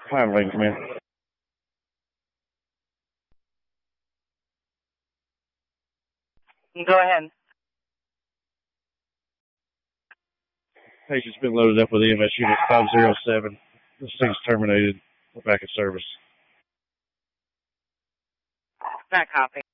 Hi, Lane, come in. Go ahead. Patient's been loaded up with EMS Unit 507. This thing's terminated. We're back in service. That copy.